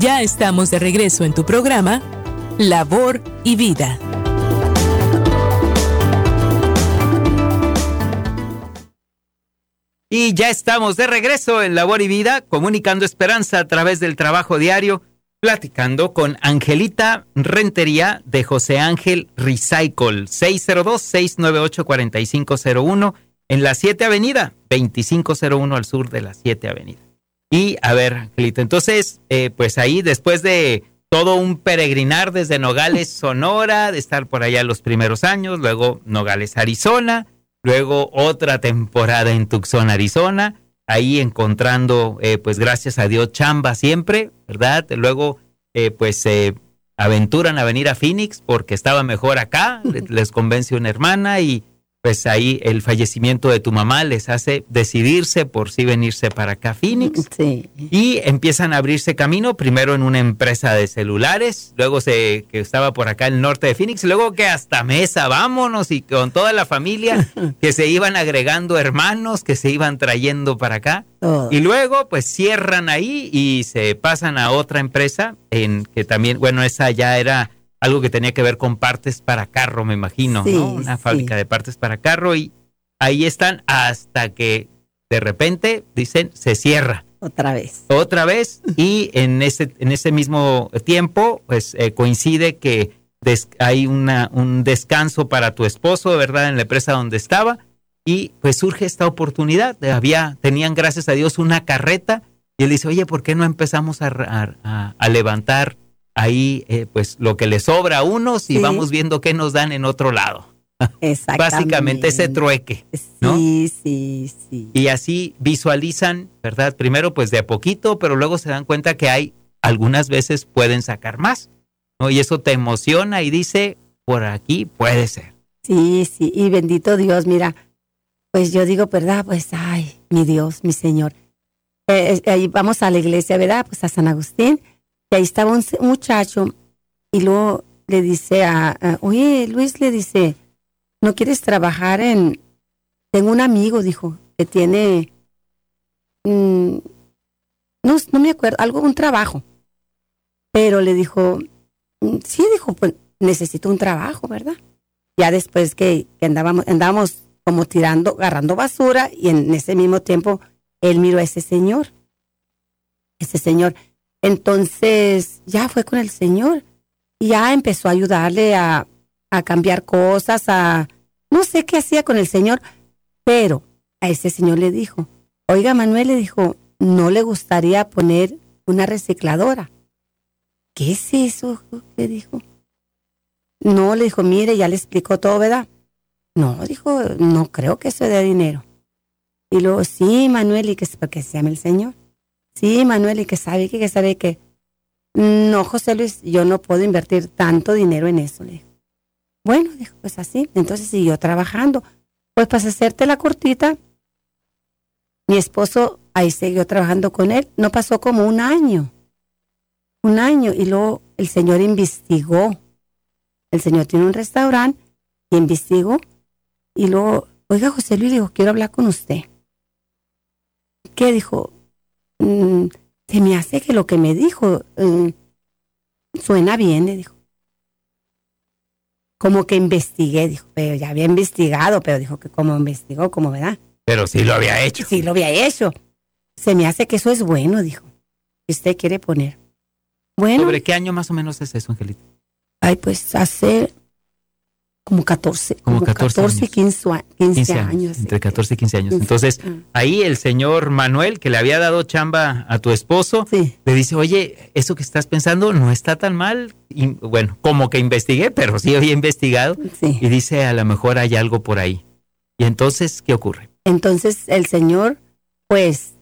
Ya estamos de regreso en tu programa, Labor y Vida. Y ya estamos de regreso en Labor y Vida, comunicando esperanza a través del trabajo diario, platicando con Angelita Rentería de José Ángel Recycle, 602-698-4501 en la 7 Avenida, 2501 al sur de la 7 Avenida. Y a ver, Angelita, entonces, pues ahí después de todo un peregrinar desde Nogales, Sonora, de estar por allá los primeros años, luego Nogales, Arizona, luego otra temporada en Tucson, Arizona, ahí encontrando, pues gracias a Dios, chamba siempre, ¿verdad? Luego, pues se aventuran a venir a Phoenix porque estaba mejor acá, les convence una hermana y pues ahí el fallecimiento de tu mamá les hace decidirse por sí venirse para acá a Phoenix. Sí. Y empiezan a abrirse camino, primero en una empresa de celulares, luego que estaba por acá el norte de Phoenix, luego que hasta Mesa, vámonos, y con toda la familia que se iban agregando hermanos, que se iban trayendo para acá. Y luego pues cierran ahí y se pasan a otra empresa, en que también, bueno, esa ya era algo que tenía que ver con partes para carro, me imagino, sí, ¿no? Una fábrica de partes para carro, y ahí están hasta que de repente dicen se cierra. Otra vez, y en ese mismo tiempo pues coincide que hay un descanso para tu esposo, ¿verdad? En la empresa donde estaba, y pues surge esta oportunidad. Tenían gracias a Dios una carreta, y él dice, oye, ¿por qué no empezamos a levantar ahí pues lo que le sobra a unos y vamos viendo qué nos dan en otro lado? Exactamente. Básicamente ese trueque, ¿no? Sí. Y así visualizan, ¿verdad? Primero pues de a poquito, pero luego se dan cuenta que hay algunas veces pueden sacar más, ¿no? Y eso te emociona y dice, por aquí puede ser. Sí, y bendito Dios, mira, pues yo digo, ¿verdad? Pues, ay, mi Dios, mi Señor. Ahí vamos a la iglesia, ¿verdad? Pues a San Agustín. Y ahí estaba un muchacho y luego le dice oye, Luis, le dice, ¿no quieres trabajar tengo un amigo, dijo, que tiene, no me acuerdo, un trabajo. Pero le dijo, sí, dijo, pues necesito un trabajo, ¿verdad? Ya después que andábamos como agarrando basura, y en ese mismo tiempo él miró a ese señor. Entonces ya fue con el Señor y ya empezó a ayudarle a cambiar cosas, no sé qué hacía con el Señor, pero a ese señor le dijo, oiga, Manuel, le dijo, ¿no le gustaría poner una recicladora? ¿Qué es eso? Le dijo. No, le dijo, mire, ya le explicó todo, ¿verdad? No, dijo, no creo que eso dé dinero. Y luego, sí, Manuel, y que porque se llama el Señor. Sí, Manuel, y que sabe que no, José Luis, yo no puedo invertir tanto dinero en eso, le dijo. Bueno, dijo, pues así. Entonces siguió trabajando. Pues para hacerte la cortita, mi esposo ahí siguió trabajando con él. No pasó como un año, y luego el Señor investigó. El Señor tiene un restaurante y investigó, y luego, oiga, José Luis, le dijo, quiero hablar con usted. ¿Qué dijo? Se me hace que lo que me dijo suena bien, le dijo. Como que investigué, dijo, pero ya había investigado, pero dijo que como investigó, como verdad. Pero sí lo había hecho. Sí lo había hecho. Se me hace que eso es bueno, dijo. Si usted quiere poner. Bueno. ¿Sobre qué año más o menos es eso, Angelita? Ay, pues hace como 14 y 15 años. Entre 14 y 15 años. Entonces, ahí el señor Manuel, que le había dado chamba a tu esposo, le dice, oye, eso que estás pensando no está tan mal. Y bueno, como que investigué, pero sí había investigado. Sí. Y dice, a lo mejor hay algo por ahí. Y entonces, ¿qué ocurre? Entonces, el señor, pues,